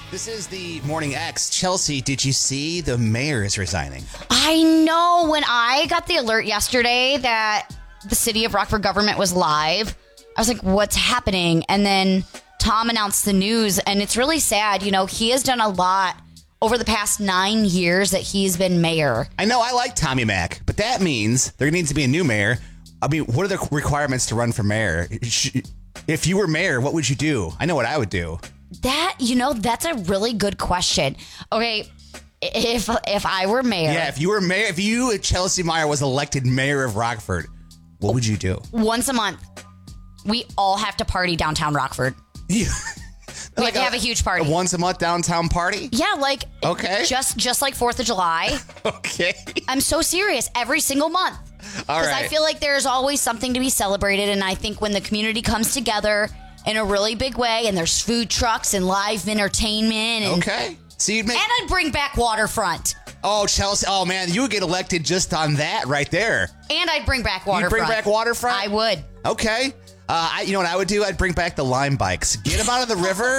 This is the Morning X. Chelsea, did you see the mayor is resigning? I know. When I got the alert yesterday that the city of Rockford government was live, I was like, what's happening? And then Tom announced the news, and it's really sad. You know, he has done a lot over the past 9 years that he's been mayor. I know, I like Tommy Mack, but that means there needs to be a new mayor. I mean, what are the requirements to run for mayor? If you were mayor, what would you do? I know what I would do. That's a really good question. Okay, if I were mayor. Yeah, if you were mayor, if you, Chelsea Meyer, was elected mayor of Rockford, what would you do? Once a month, we all have to party downtown Rockford. Yeah. We have to have a huge party. A once a month downtown party? Yeah, okay. Just like 4th of July. Okay. I'm so serious. Every single month. All right. Because I feel like there's always something to be celebrated, and I think when the community comes together in a really big way, and there's food trucks and live entertainment. And, okay. So you'd make... And I'd bring back Waterfront. Oh, Chelsea. Oh, man. You would get elected just on that right there. And I'd bring back Waterfront. You'd bring back Waterfront? I would. Okay. You know what I would do? I'd bring back the Lime bikes. Get them out of the river.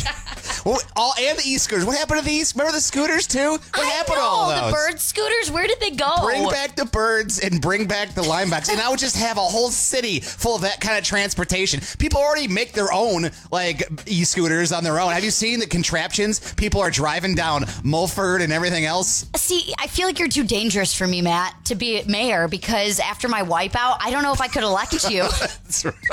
And the e-scooters. What happened to these? Remember the scooters, too? What happened to all those? The bird scooters, where did they go? Bring back the birds and bring back the Lime bikes. And I would just have a whole city full of that kind of transportation. People already make their own, e-scooters on their own. Have you seen the contraptions? People are driving down Mulford and everything else. See, I feel like you're too dangerous for me, Matt, to be mayor, because after my wipeout, I don't know if I could elect you. That's right.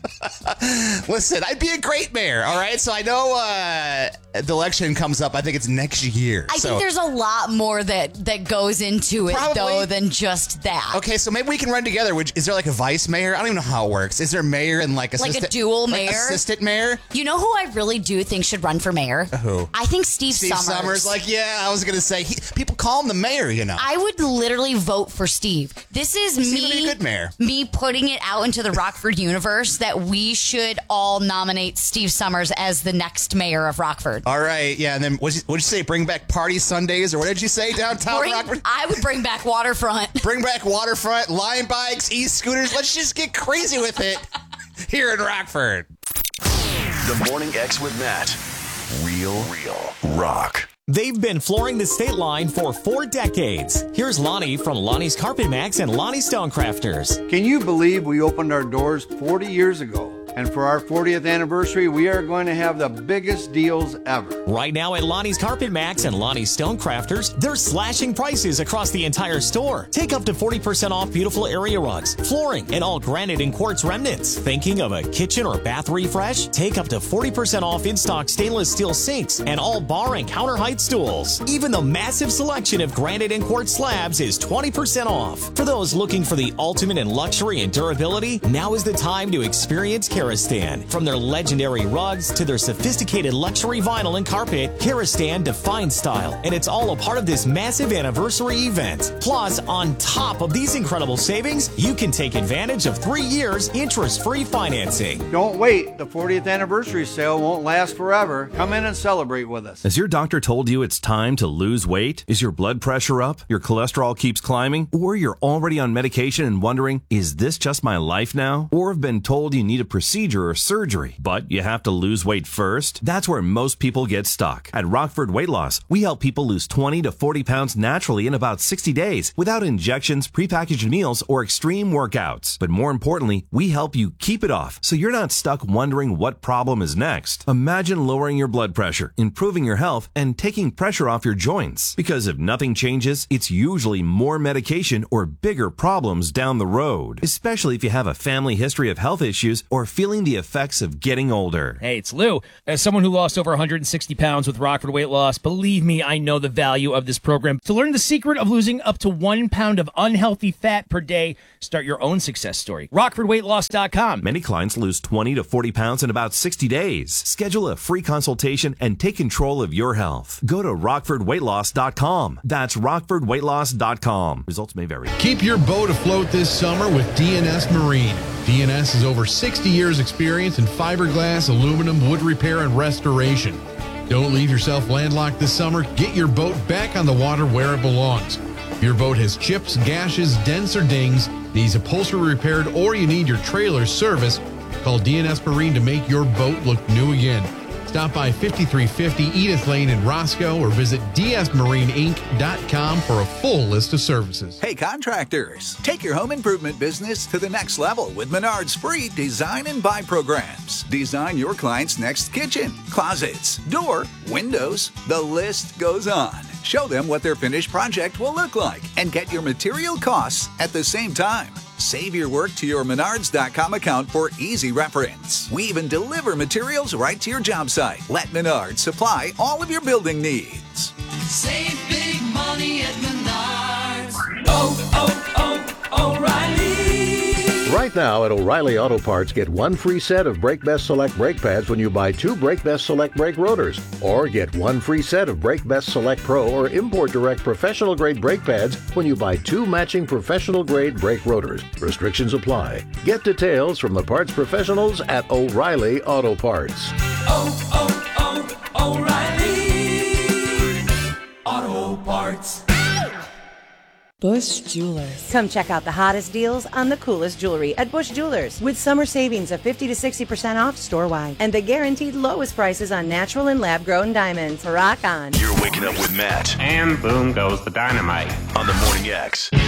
Listen, I'd be a great mayor, all right? So I know the election comes up. I think it's next year. I think there's a lot more that goes into it, though, than just that. Okay, so maybe we can run together. Is there a vice mayor? I don't even know how it works. Is there a mayor and assistant? Like a dual mayor? Assistant mayor? You know who I really do think should run for mayor? Who? I think Steve Summers. Steve Summers, I was going to say, people call him the mayor, you know. I would literally vote for Steve. This is Steve would be a good mayor. Me putting it out into the Rockford universe that we should all nominate Steve Summers as the next mayor of Rockford. All right, yeah, and then what'd you say? Bring back party Sundays, or what did you say downtown Rockford? I would bring back Waterfront. Bring back Waterfront, Lime bikes, e-scooters. Let's just get crazy with it here in Rockford. The Morning X with Matt. Real rock. They've been flooring the state line for 4 decades. Here's Lonnie from Lonnie's Carpet Max and Lonnie Stonecrafters. Can you believe we opened our doors 40 years ago? And for our 40th anniversary, we are going to have the biggest deals ever. Right now at Lonnie's Carpet Max and Lonnie's Stonecrafters, they're slashing prices across the entire store. Take up to 40% off beautiful area rugs, flooring, and all granite and quartz remnants. Thinking of a kitchen or bath refresh? Take up to 40% off in-stock stainless steel sinks and all bar and counter height stools. Even the massive selection of granite and quartz slabs is 20% off. For those looking for the ultimate in luxury and durability, now is the time to experience Karastan. From their legendary rugs to their sophisticated luxury vinyl and carpet, Karastan defines style, and it's all a part of this massive anniversary event. Plus, on top of these incredible savings, you can take advantage of 3 years interest-free financing. Don't wait. The 40th anniversary sale won't last forever. Come in and celebrate with us. Has your doctor told you it's time to lose weight? Is your blood pressure up? Your cholesterol keeps climbing? Or you're already on medication and wondering, is this just my life now? Or have been told you need a procedure or surgery, but you have to lose weight first? That's where most people get stuck. At Rockford Weight Loss, we help people lose 20 to 40 pounds naturally in about 60 days without injections, prepackaged meals, or extreme workouts. But more importantly, we help you keep it off so you're not stuck wondering what problem is next. Imagine lowering your blood pressure, improving your health, and taking pressure off your joints. Because if nothing changes, it's usually more medication or bigger problems down the road, especially if you have a family history of health issues or feeling the effects of getting older. Hey, it's Lou. As someone who lost over 160 pounds with Rockford Weight Loss, believe me, I know the value of this program. To learn the secret of losing up to 1 pound of unhealthy fat per day, start your own success story. RockfordWeightLoss.com. Many clients lose 20 to 40 pounds in about 60 days. Schedule a free consultation and take control of your health. Go to RockfordWeightLoss.com. That's RockfordWeightLoss.com. Results may vary. Keep your boat afloat this summer with DNS Marine. DNS has over 60 years experience in fiberglass, aluminum, wood repair, and restoration. Don't leave yourself landlocked this summer. Get your boat back on the water where it belongs. If your boat has chips, gashes, dents, or dings, needs upholstery repaired, or you need your trailer serviced, call DNS Marine to make your boat look new again. Stop by 5350 Edith Lane in Roscoe or visit dsmarineinc.com for a full list of services. Hey contractors, take your home improvement business to the next level with Menard's free design and buy programs. Design your client's next kitchen, closets, door, windows, the list goes on. Show them what their finished project will look like and get your material costs at the same time. Save your work to your Menards.com account for easy reference. We even deliver materials right to your job site. Let Menards supply all of your building needs. Save big money at Menards. O'Reilly. Right now at O'Reilly Auto Parts, get one free set of Brake Best Select brake pads when you buy 2 Brake Best Select brake rotors. Or get one free set of Brake Best Select Pro or Import Direct professional grade brake pads when you buy 2 matching professional grade brake rotors. Restrictions apply. Get details from the parts professionals at O'Reilly Auto Parts. O'Reilly Auto Parts. Bush Jewelers. Come check out the hottest deals on the coolest jewelry at Bush Jewelers with summer savings of 50 to 60% off store-wide and the guaranteed lowest prices on natural and lab-grown diamonds. Rock on. You're waking up with Matt. And boom goes the dynamite. On the Morning X.